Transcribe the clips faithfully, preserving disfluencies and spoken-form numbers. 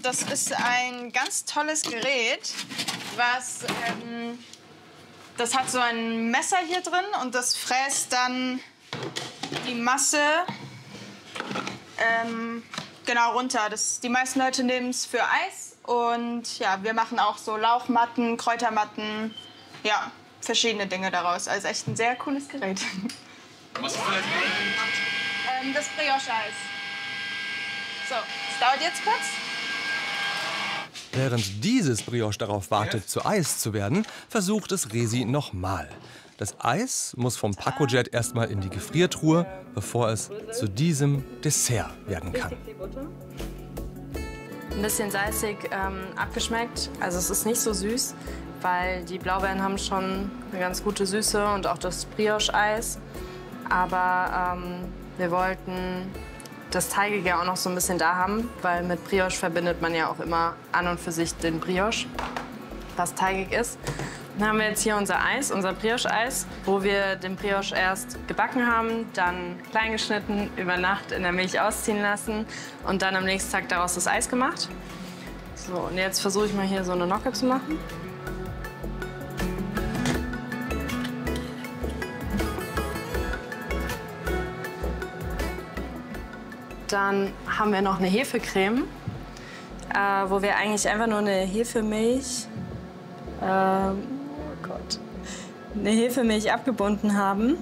das ist ein ganz tolles Gerät, was ähm, das hat so ein Messer hier drin und das fräst dann die Masse ähm, genau runter. Das, die meisten Leute nehmen es für Eis und ja, wir machen auch so Lauchmatten, Kräutermatten, ja, verschiedene Dinge daraus. Also echt ein sehr cooles Gerät. Was ist vielleicht ähm, das Brioche-Eis. So, das dauert jetzt kurz. Während dieses Brioche darauf wartet, zu Eis zu werden, versucht es Resi nochmal. Das Eis muss vom Pacojet erstmal in die Gefriertruhe, bevor es zu diesem Dessert werden kann. Ein bisschen salzig ähm, abgeschmeckt. Also es ist nicht so süß, weil die Blaubeeren haben schon eine ganz gute Süße und auch das Brioche-Eis. Aber ähm, wir wollten das Teigige auch noch so ein bisschen da haben, weil mit Brioche verbindet man ja auch immer an und für sich den Brioche, was teigig ist. Dann haben wir jetzt hier unser Eis, unser Brioche-Eis, wo wir den Brioche erst gebacken haben, dann klein geschnitten, über Nacht in der Milch ausziehen lassen und dann am nächsten Tag daraus das Eis gemacht. So, und jetzt versuche ich mal hier so eine Nocke zu machen. Dann haben wir noch eine Hefecreme, äh, wo wir eigentlich einfach nur eine Hefemilch, ähm, oh Gott, eine Hefemilch abgebunden haben.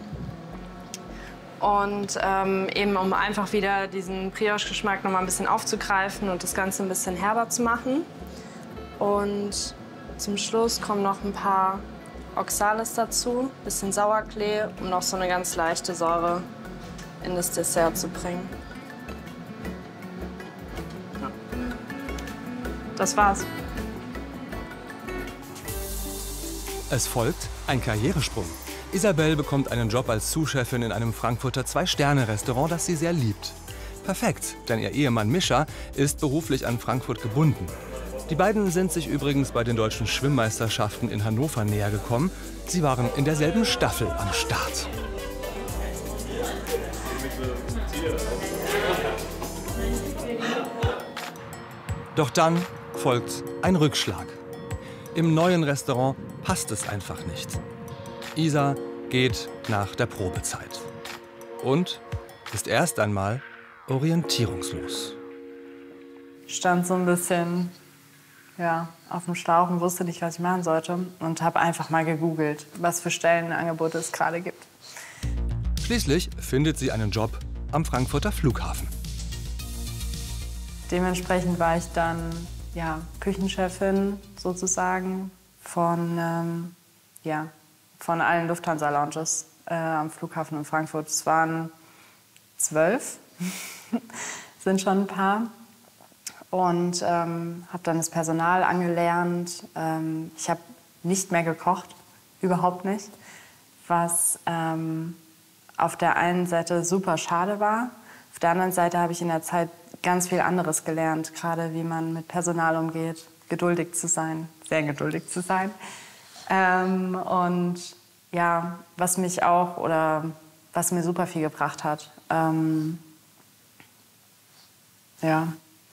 Und ähm, eben um einfach wieder diesen Brioche-Geschmack noch mal ein bisschen aufzugreifen und das Ganze ein bisschen herber zu machen. Und zum Schluss kommen noch ein paar Oxalis dazu, ein bisschen Sauerklee, um noch so eine ganz leichte Säure in das Dessert zu bringen. Das war's. Es folgt ein Karrieresprung. Isabelle bekommt einen Job als Sous-Chefin in einem Frankfurter Zwei-Sterne-Restaurant, das sie sehr liebt. Perfekt, denn ihr Ehemann Mischa ist beruflich an Frankfurt gebunden. Die beiden sind sich übrigens bei den deutschen Schwimmmeisterschaften in Hannover näher gekommen. Sie waren in derselben Staffel am Start. Doch dann folgt ein Rückschlag. Im neuen Restaurant passt es einfach nicht. Isa geht nach der Probezeit und ist erst einmal orientierungslos. Ich stand so ein bisschen ja, auf dem Schlauch und wusste nicht, was ich machen sollte. Und habe einfach mal gegoogelt, was für Stellenangebote es gerade gibt. Schließlich findet sie einen Job am Frankfurter Flughafen. Dementsprechend war ich dann ja, Küchenchefin sozusagen von, ähm, ja, von allen Lufthansa-Lounges äh, am Flughafen in Frankfurt. Es waren zwölf, sind schon ein paar. Und ähm, habe dann das Personal angelernt. Ähm, ich habe nicht mehr gekocht, überhaupt nicht. Was ähm, auf der einen Seite super schade war. Auf der anderen Seite habe ich in der Zeit ganz viel anderes gelernt, gerade wie man mit Personal umgeht, geduldig zu sein, sehr geduldig zu sein. Ähm, und ja, was mich auch oder was mir super viel gebracht hat. Ähm, ja.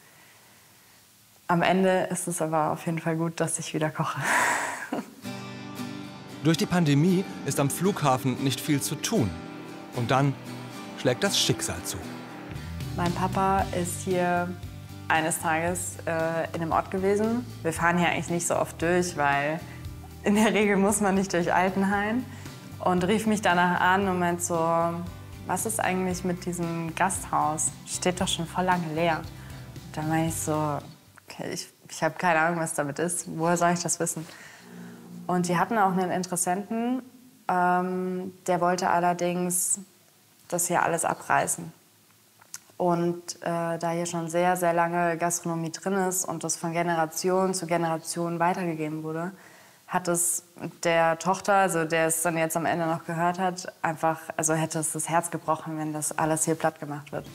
Am Ende ist es aber auf jeden Fall gut, dass ich wieder koche. Durch die Pandemie ist am Flughafen nicht viel zu tun. Und dann schlägt das Schicksal zu. Mein Papa ist hier eines Tages äh, in einem Ort gewesen. Wir fahren hier eigentlich nicht so oft durch, weil in der Regel muss man nicht durch Altenhain. Und rief mich danach an und meint so, was ist eigentlich mit diesem Gasthaus? Steht doch schon voll lange leer. Da meine ich so, okay, ich, ich habe keine Ahnung, was damit ist. Woher soll ich das wissen? Und die hatten auch einen Interessenten, ähm, der wollte allerdings das hier alles abreißen. Und äh, da hier schon sehr, sehr lange Gastronomie drin ist und das von Generation zu Generation weitergegeben wurde, hat es der Tochter, also der es dann jetzt am Ende noch gehört hat, einfach, also hätte es das Herz gebrochen, wenn das alles hier platt gemacht wird.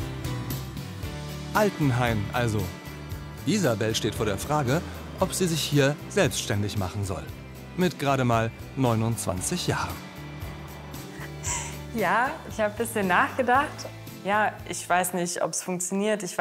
Altenhain also. Isabelle steht vor der Frage, ob sie sich hier selbstständig machen soll. Mit gerade mal neunundzwanzig Jahren. Ja, ich habe ein bisschen nachgedacht. Ja, ich weiß nicht, ob es funktioniert. Ich